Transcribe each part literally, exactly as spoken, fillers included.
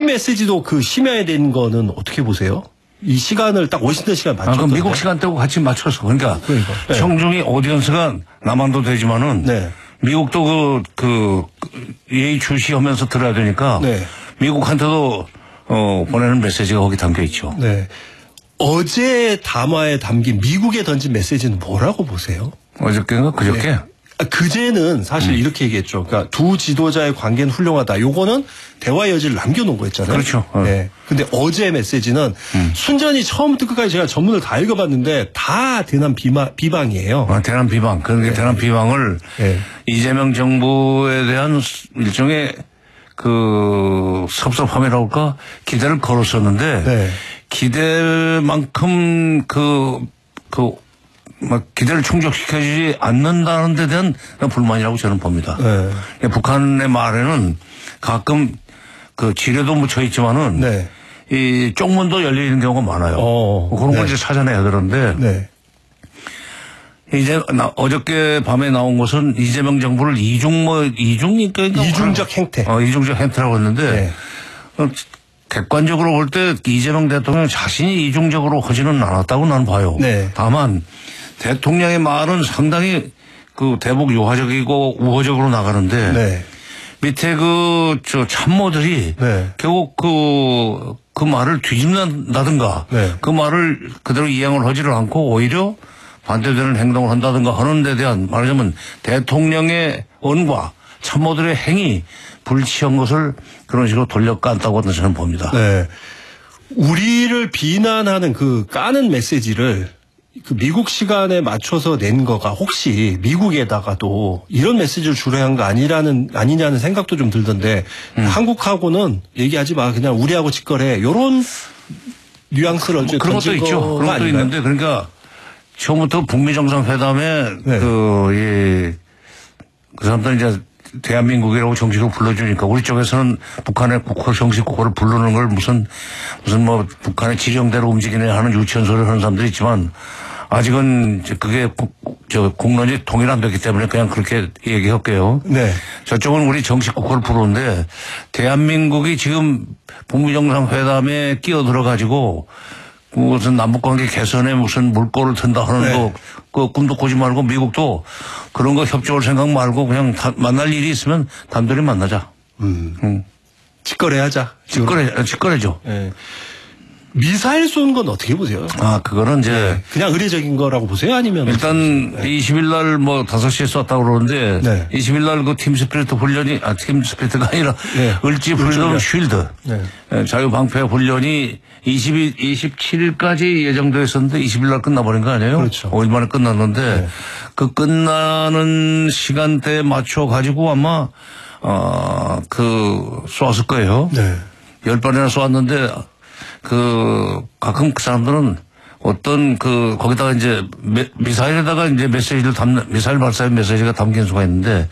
메시지도 그 심야에 된 거는 어떻게 보세요? 이 시간을 딱 워싱턴 시간 맞췄는데. 아, 그럼 미국 시간대하고 같이 맞춰서. 그러니까. 그러니까. 네. 청중이 오디언스가 남한도 되지만은. 네. 미국도 그, 그, 예의 주시하면서 들어야 되니까. 네. 미국한테도, 어, 보내는 메시지가 거기 담겨 있죠. 네. 어제 담화에 담긴 미국에 던진 메시지는 뭐라고 보세요? 어저께인가? 그저께? 네. 그제는 사실 음. 이렇게 얘기했죠. 그러니까 두 지도자의 관계는 훌륭하다. 요거는 대화 여지를 남겨놓은 거였잖아요. 그렇죠. 어. 네. 근데 어제 메시지는 음. 순전히 처음부터 끝까지 제가 전문을 다 읽어봤는데 다 대남 비마, 비방이에요. 아, 대남 비방. 그러니까 네. 대남 비방을 네. 이재명 정부에 대한 일종의 그 섭섭함이라고 할까 기대를 걸었었는데 네. 기대만큼 그, 그 막 기대를 충족시켜주지 않는다는 데 대한 불만이라고 저는 봅니다. 네. 북한의 말에는 가끔 그 지뢰도 묻혀 있지만은 네. 이 쪽문도 열려 있는 경우가 많아요. 어, 그런 걸 네. 이제 찾아내야 되는데 네. 이제 나, 어저께 밤에 나온 것은 이재명 정부를 이중 뭐 이중니까 이중적 행태, 어, 이중적 행태라고 했는데 네. 어, 객관적으로 볼 때 이재명 대통령 자신이 이중적으로 하지는 않았다고 나는 봐요. 네. 다만 대통령의 말은 상당히 그 대북 유화적이고 우호적으로 나가는데 네. 밑에 그 저 참모들이 네. 결국 그, 그 말을 뒤집는다든가 네. 그 말을 그대로 이행을 하지를 않고 오히려 반대되는 행동을 한다든가 하는 데 대한 말하자면 대통령의 언과 참모들의 행위 불치한 것을 그런 식으로 돌려깠다고 저는 봅니다. 네. 우리를 비난하는 그 까는 메시지를 그 미국 시간에 맞춰서 낸 거가 혹시 미국에다가도 이런 메시지를 주로 한 거 아니라는 아니냐는 생각도 좀 들던데 음. 한국하고는 얘기하지 마 그냥 우리하고 직거래 이런 뉘앙스를 뭐 그런 것도 있죠. 그런 것도 있는데 그러니까 처음부터 북미 정상회담에 네. 그, 이, 그 사람들은 이제 대한민국이라고 정식으로 불러주니까 우리 쪽에서는 북한의 국호 정식 국호를 부르는 걸 무슨 무슨 뭐 북한의 지령대로 움직이네 하는 유치원 소리를 하는 사람들이 있지만 아직은 그게 국, 저 국론이 통일 안 됐기 때문에 그냥 그렇게 얘기할게요. 네. 저쪽은 우리 정식 국호를 부르는데 대한민국이 지금 북미 정상회담에 끼어들어 가지고 무슨 남북관계 개선에 무슨 물꼬를 튼다 하는 네. 거, 그 꿈도 꾸지 말고 미국도 그런 거 협조할 생각 말고 그냥 다, 만날 일이 있으면 단둘이 만나자. 음. 음. 직거래하자. 직거래, 직거래죠. 네. 미사일 쏜 건 어떻게 보세요? 아, 그거는 이제. 네. 그냥 의례적인 거라고 보세요? 아니면? 일단 네. 이십 일 날 뭐 다섯 시에 쐈다고 그러는데. 네. 이십 일 날 그 팀 스피리트 훈련이, 아, 팀 스피리트가 아니라. 네. 을지 프리덤 쉴드. 네. 자유방패 훈련이 이십이, 이십칠 일까지 예정되어 있었는데 이십 일 날 끝나버린 거 아니에요? 그렇죠. 오 일 만에 끝났는데. 네. 그 끝나는 시간대에 맞춰 가지고 아마, 어, 그, 쏘았을 거예요. 네. 열 발이나 쏘았는데. 그, 가끔 그 사람들은 어떤 그, 거기다가 이제 미, 미사일에다가 이제 메시지를 담는, 미사일 발사의 메시지가 담긴 수가 있는데,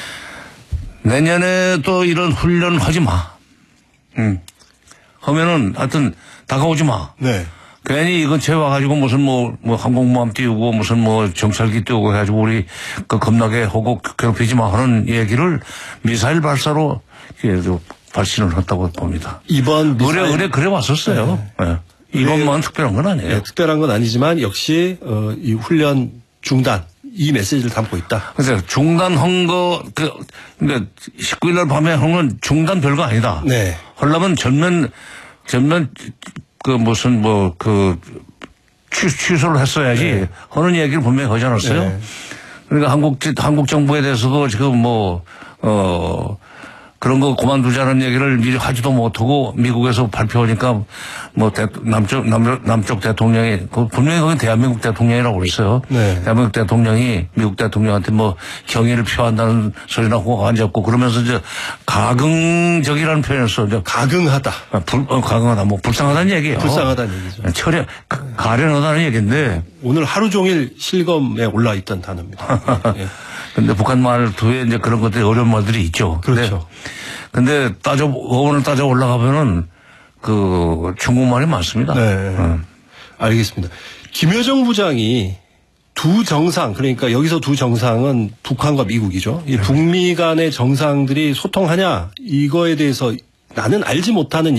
내년에 또 이런 훈련 하지 마. 응. 하면은 하여튼 다가오지 마. 네. 괜히 이 근처에 와가지고 무슨 뭐, 뭐 항공모함 띄우고 무슨 뭐 정찰기 띄우고 해가지고 우리 그 겁나게 하고 괴롭히지 마 하는 얘기를 미사일 발사로 발신을 했다고 봅니다. 이번 미사일. 의뢰, 의뢰 그래 왔었어요. 네. 네. 이것만 특별한 건 아니에요. 네, 특별한 건 아니지만 역시, 어, 이 훈련 중단, 이 메시지를 담고 있다. 그래서 중단한 거, 그, 그러니까 십구 일 날 밤에 한 건 중단 별거 아니다. 네. 하려면 전면, 전면, 그 무슨 뭐, 그, 취, 취소를 했어야지 네. 하는 얘기를 분명히 하지 않았어요. 네. 그러니까 한국, 한국 정부에 대해서도 지금 뭐, 어, 그런 거 그만두자는 얘기를 미리 하지도 못하고 미국에서 발표하니까 뭐 대, 남쪽, 남쪽, 남쪽 대통령이, 그 분명히 거기 대한민국 대통령이라고 그랬어요. 네. 대한민국 대통령이 미국 대통령한테 뭐 경의를 표한다는 소리나 하고 앉았고 그러면서 이제 가긍적이라는 표현을 써. 가긍하다. 아, 불, 어, 가긍하다. 뭐 불쌍하다는 얘기예요. 불쌍하다는 얘기죠. 철회, 가련하다는 얘기인데. 오늘 하루 종일 실검에 올라 있던 단어입니다. 네. 근데 북한 말 뒤에 이제 그런 것들이 어려운 말들이 있죠. 그렇죠. 근데, 근데 따져, 어원을 따져 올라가면은 그 중국말이 많습니다. 네. 음. 알겠습니다. 김여정 부장이 두 정상, 그러니까 여기서 두 정상은 북한과 미국이죠. 이 북미 간의 정상들이 소통하냐, 이거에 대해서 나는 알지 못하는